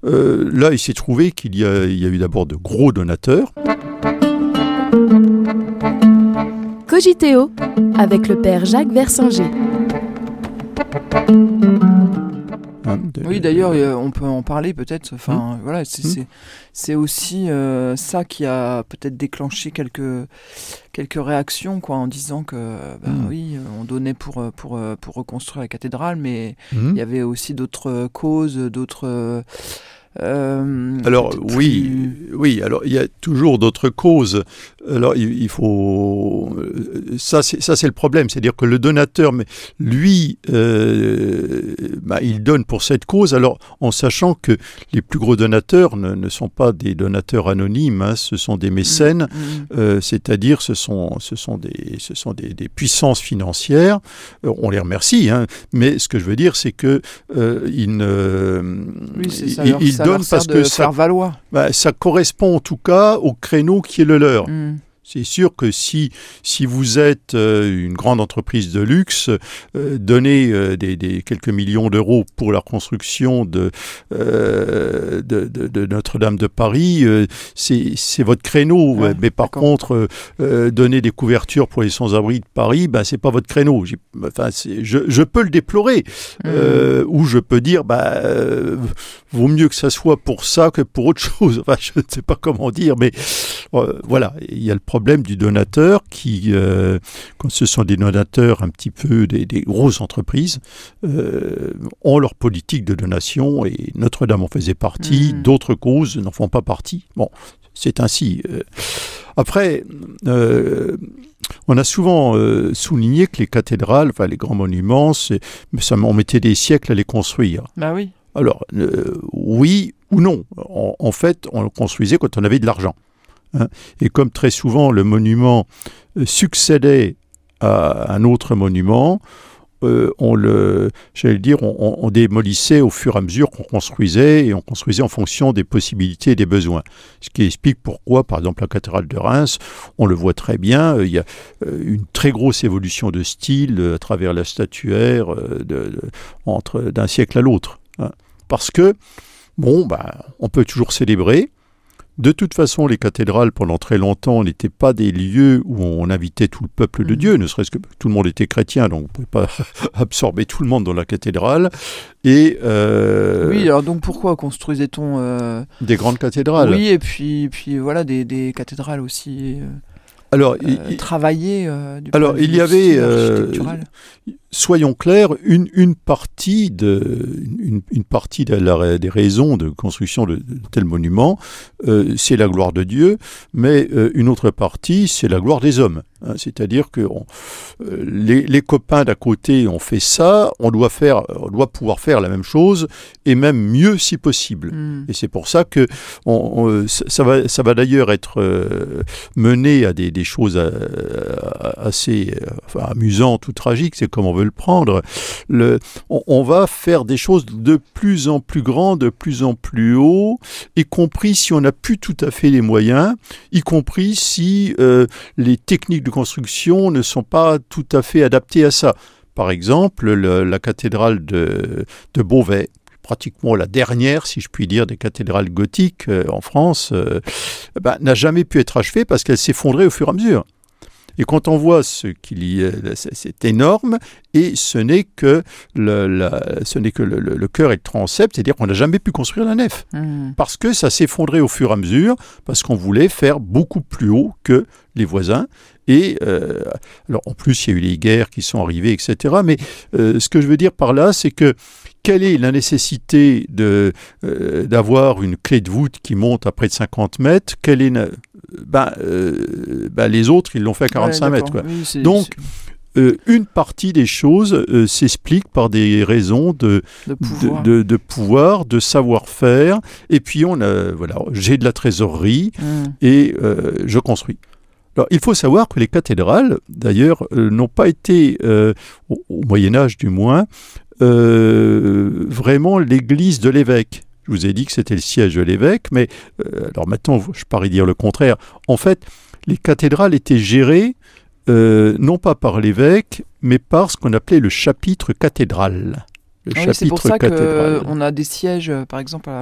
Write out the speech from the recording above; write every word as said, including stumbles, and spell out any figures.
euh, là, il s'est trouvé qu'il y a, il y a eu d'abord de gros donateurs. Cogiteo, avec le père Jacques Versinger. Hein, de, Oui, d'ailleurs, euh, on peut en parler peut-être. Enfin, Mmh. voilà, c'est, Mmh. c'est, c'est aussi euh, ça qui a peut-être déclenché quelques, quelques réactions, quoi, en disant que, bah, Mmh. oui, on donnait pour, pour, pour reconstruire la cathédrale, mais Mmh. il y avait aussi d'autres causes, d'autres... Euh, Alors peut-être oui, plus- oui. Alors il y a toujours d'autres causes. Alors il, il faut ça, c'est ça, c'est le problème, c'est-à-dire que le donateur, mais lui, euh, bah, il donne pour cette cause. Alors en sachant que les plus gros donateurs ne, ne sont pas des donateurs anonymes, hein, ce sont des mécènes, Mmh, mmh. euh, c'est-à-dire ce sont ce sont des ce sont des, des puissances financières. Euh, on les remercie, hein, mais ce que je veux dire, c'est que euh, ils ne Oui, c'est ça. ils- leur- ils ça leur donnent sert parce de que ça faire valoir. bah, ça correspond en tout cas au créneau qui est le leur. Mmh. C'est sûr que si, si vous êtes euh, une grande entreprise de luxe, euh, donner euh, des, des quelques millions d'euros pour la construction de, euh, de, de, de Notre-Dame de Paris, euh, c'est, c'est votre créneau. Ouais, Mais par d'accord. contre, euh, euh, donner des couvertures pour les sans-abri de Paris, ben, c'est pas votre créneau. J'ai, enfin, c'est, je, je peux le déplorer. Mmh. Euh, ou je peux dire, bah, euh, vaut mieux que ça soit pour ça que pour autre chose. Enfin, je ne sais pas comment dire, mais euh, voilà, il y a le problème du donateur qui, euh, quand ce sont des donateurs un petit peu des, des grosses entreprises, euh, ont leur politique de donation et Notre-Dame en faisait partie, Mmh. d'autres causes n'en font pas partie. Bon, c'est ainsi. Euh, Après, euh, on a souvent euh, souligné que les cathédrales, enfin les grands monuments, c'est, ça, on mettait des siècles à les construire. Bah oui. Alors, euh, oui ou non. En, en fait, on le construisait quand on avait de l'argent. Hein. Et comme très souvent, le monument euh, succédait à un autre monument, euh, on le, j'allais dire, on, on, on démolissait au fur et à mesure qu'on construisait, et on construisait en fonction des possibilités et des besoins. Ce qui explique pourquoi, par exemple, la cathédrale de Reims, on le voit très bien, euh, il y a euh, une très grosse évolution de style euh, à travers la statuaire euh, de, de, entre, d'un siècle à l'autre. Hein. Parce que, bon, ben, on peut toujours célébrer. De toute façon, les cathédrales, pendant très longtemps, n'étaient pas des lieux où on invitait tout le peuple de Mmh. Dieu, ne serait-ce que tout le monde était chrétien, donc on ne pouvait pas absorber tout le monde dans la cathédrale. Et euh, Oui, alors donc pourquoi construisait-on euh, des grandes cathédrales. Oui, et puis, puis voilà, des, des cathédrales aussi euh, Alors, euh, il- il- travaillées euh, du alors, point de il vue y avait, style euh, architectural. soyons clairs, une, une partie, de, une, une partie de la- des raisons de construction de, de tels monuments, euh, c'est la gloire de Dieu, mais euh, une autre partie, c'est la gloire des hommes. Hein. C'est-à-dire que on- euh, les, les copains d'à côté ont fait ça, on doit, faire, on doit pouvoir faire la même chose, et même mieux si possible. Mm. Et c'est pour ça que on, on, ça, ça va, ça va d'ailleurs être euh, mené à des, des choses euh, assez euh, enfin, amusantes ou tragiques, c'est comme on veut le prendre. Le, on, on va faire des choses de plus en plus grands, de plus en plus haut, y compris si on n'a plus tout à fait les moyens, y compris si euh, les techniques de construction ne sont pas tout à fait adaptées à ça. Par exemple, le, la cathédrale de, de Beauvais, pratiquement la dernière, si je puis dire, des cathédrales gothiques euh, en France, euh, ben, n'a jamais pu être achevée parce qu'elle s'effondrait au fur et à mesure. Et quand on voit ce qu'il y a, c'est énorme, et ce n'est que le, la, ce n'est que le, le, le chœur et le transept, c'est-à-dire qu'on n'a jamais pu construire la nef. Mm. Parce que ça s'effondrait au fur et à mesure, parce qu'on voulait faire beaucoup plus haut que les voisins. Et euh, alors en plus, il y a eu les guerres qui sont arrivées, et cetera. Mais euh, ce que je veux dire par là, c'est que quelle est la nécessité de, euh, d'avoir une clé de voûte qui monte à près de cinquante mètres? Quelle est na... ben, euh, ben, les autres, ils l'ont fait à quarante-cinq Ouais, mètres. Quoi. oui, c'est, Donc, c'est... Euh, une partie des choses euh, s'explique par des raisons de, de pouvoir. de, de, de pouvoir, de savoir-faire. Et puis, on a, voilà, j'ai de la trésorerie Mm. et euh, je construis. Alors, il faut savoir que les cathédrales, d'ailleurs, euh, n'ont pas été, euh, au, au Moyen-Âge du moins, euh, vraiment l'église de l'évêque. Je vous ai dit que c'était le siège de l'évêque, mais euh, alors maintenant, je parie dire le contraire. En fait, les cathédrales étaient gérées euh, non pas par l'évêque, mais par ce qu'on appelait le chapitre cathédral. Le Ah oui, chapitre c'est pour ça cathédral. qu'on a des sièges, par exemple, à